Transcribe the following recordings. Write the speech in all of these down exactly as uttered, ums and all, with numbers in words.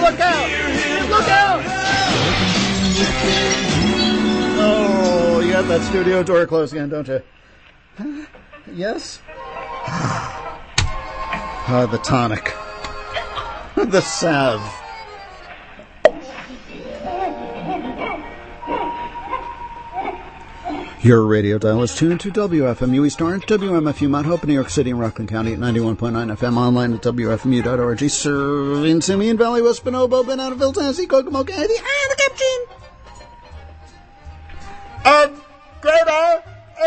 Look out! Look out! Oh, you got that studio door closed again, don't you? Huh? Yes? Ah, the tonic. The salve. Your radio dial is tuned to W F M U East Orange, W M F U Mount Hope, New York City, and Rockland County at ninety-one point nine F M, online at W F M U dot org, serving Simeon Valley, West Bonobo, Benadaville, Tennessee, Kokomo County, and the Capuchin. And Greater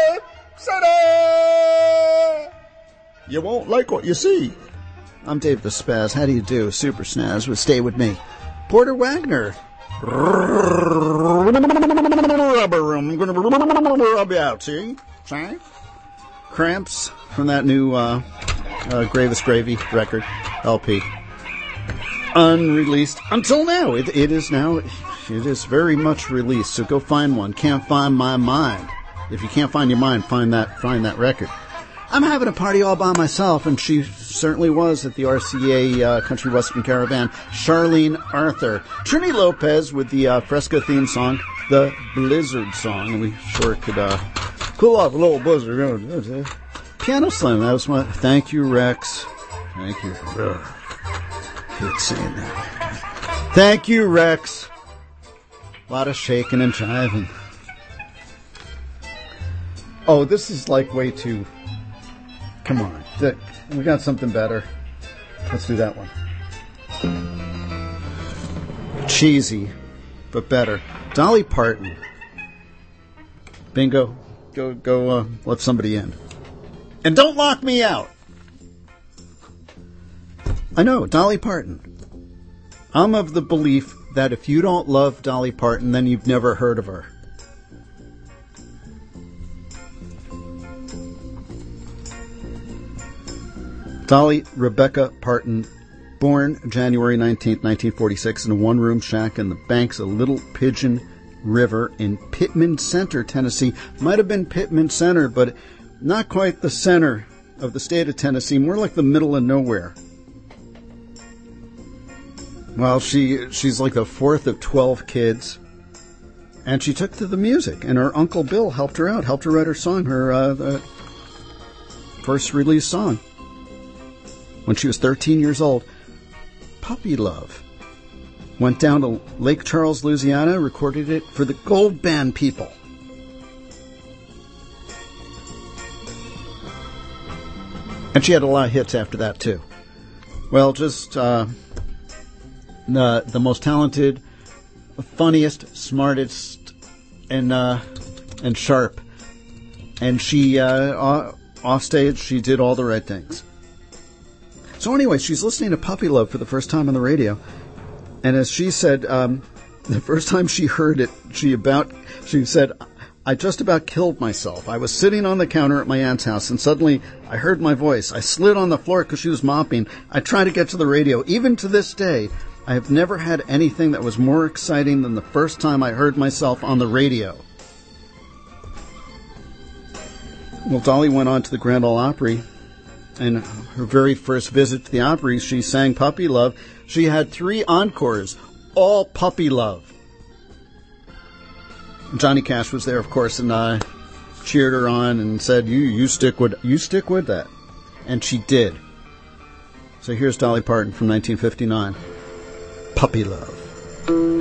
City! You won't like what you see. I'm Dave the Spaz. How do you do? Super Snaz with Stay With Me. Porter Wagner. Rubber room. I'm going to rub you out, see? See? Cramps from that new uh, uh, Gravis Gravy record, L P. Unreleased until now. It, it is now, it is very much released, so go find one. Can't find my mind. If you can't find your mind, find that, find that record. I'm having a party all by myself, and she certainly was at the R C A uh, Country Western Caravan. Charlene Arthur. Trini Lopez with the uh, Fresco theme song, the Blizzard song. We sure could uh, cool off a little blizzard. Piano Slam, that was my... Thank you, Rex. Thank you. Ugh. I hate saying that. Thank you, Rex. A lot of shaking and jiving. Oh, this is like way too... Come on. We got something better. Let's do that one. Cheesy, but better. Dolly Parton. Bingo. Go, go, uh, let somebody in. And don't lock me out! I know, Dolly Parton. I'm of the belief that if you don't love Dolly Parton, then you've never heard of her. Dolly Rebecca Parton, born January nineteenth, nineteen forty-six, in a one-room shack in the banks of Little Pigeon River in Pittman Center, Tennessee. Might have been Pittman Center, but not quite the center of the state of Tennessee, more like the middle of nowhere. Well, she she's like the fourth of twelve kids, and she took to the music, and her Uncle Bill helped her out, helped her write her song, her uh, the first release song. When she was thirteen years old, Puppy Love. Went down to Lake Charles, Louisiana, recorded it for the Gold Band people. And she had a lot of hits after that, too. Well, just uh, the, the most talented, funniest, smartest, and uh, and sharp. And she, uh, off stage, she did all the right things. So anyway, she's listening to Puppy Love for the first time on the radio. And as she said, um, the first time she heard it, she about, she said, I just about killed myself. I was sitting on the counter at my aunt's house, and suddenly I heard my voice. I slid on the floor because she was mopping. I tried to get to the radio. Even to this day, I have never had anything that was more exciting than the first time I heard myself on the radio. Well, Dolly went on to the Grand Ole Opry. And her very first visit to the Opry, she sang Puppy Love. She had three encores, all Puppy Love. Johnny Cash was there, of course, and uh, cheered her on and said, "You, you stick with, you stick with that," and she did. So here's Dolly Parton from nineteen fifty-nine, Puppy Love.